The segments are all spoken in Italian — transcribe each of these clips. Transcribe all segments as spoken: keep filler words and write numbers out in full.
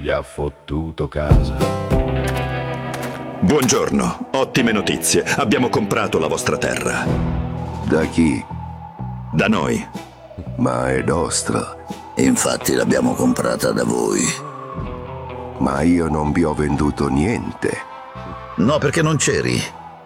gli ha fottuto casa. Buongiorno, ottime notizie. Abbiamo comprato la vostra terra. Da chi? Da noi. Ma è nostra. Infatti l'abbiamo comprata da voi. Ma io non vi ho venduto niente. No, perché non c'eri.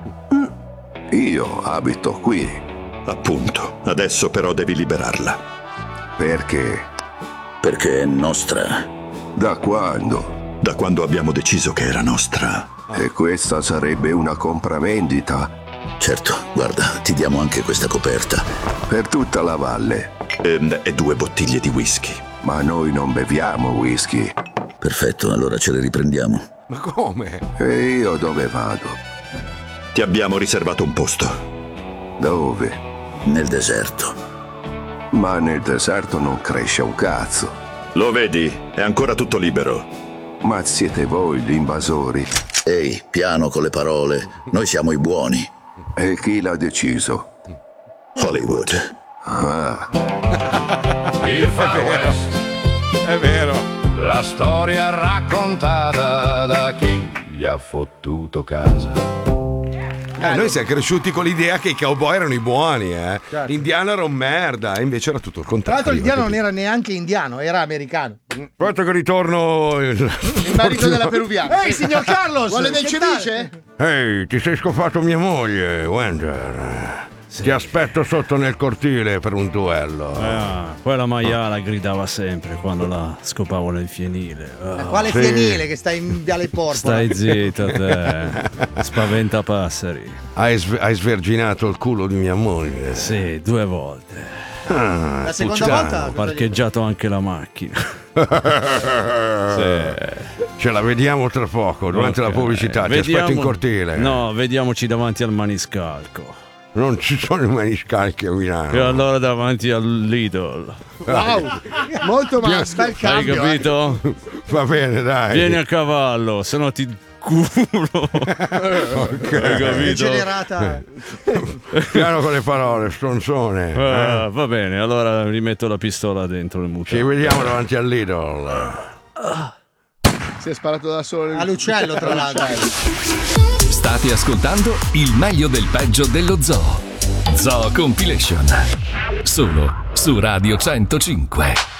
Io abito qui. Appunto. Adesso però devi liberarla. Perché? Perché è nostra. Da quando? Da quando abbiamo deciso che era nostra. E questa sarebbe una compravendita? Certo, guarda, ti diamo anche questa coperta. Per tutta la valle. E, e due bottiglie di whisky. Ma noi non beviamo whisky. Perfetto, allora ce le riprendiamo. Ma come? E io dove vado? Ti abbiamo riservato un posto. Dove? Nel deserto. Ma nel deserto non cresce un cazzo. Lo vedi? È ancora tutto libero. Ma siete voi gli invasori. Ehi, piano con le parole. Noi siamo i buoni. E chi l'ha deciso? Hollywood. Ah. Il Far West. È vero. La storia raccontata da chi gli ha fottuto casa. Eh, noi siamo cresciuti con l'idea che i cowboy erano i buoni, eh. Certo. L'indiano era un merda, e invece era tutto il Tra contrario. l'altro l'indiano non capito? era neanche indiano, era americano. Aspetta che ritorno il, Il marito della peruviana. Ehi, signor Carlos! Vuole del Che cevice? Ehi, ti sei scopato mia moglie, Wender. Ti aspetto sotto nel cortile per un duello. Ah, poi la maiala gridava sempre quando la scopavo nel fienile. Ah. Quale Sì. fienile che sta in Viale Porpora? Stai zitto te. Spaventa passeri. Hai, sve- hai sverginato il culo di mia moglie. Sì, due volte. Ah, La seconda puttana. volta? Ho parcheggiato anche la macchina. Sì. Ce la vediamo tra poco, durante Ok. la pubblicità. Ti Vediamo- aspetto in cortile. No, vediamoci davanti al maniscalco. Non ci sono i maniscalchi a Milano. E allora davanti al Lidl. Wow, molto masca il Hai cambio. capito? Va bene, dai. Vieni a cavallo, se no ti culo. Ok. Hai capito? Generata. Piano con le parole, stronzone. Ah, Eh. va bene, allora rimetto la pistola dentro il mutante. Ci vediamo davanti al Lidl. Si è sparato da solo. All'uccello, tra l'altro. State ascoltando il meglio del peggio dello zoo. Zoo Compilation. Solo su Radio centocinque.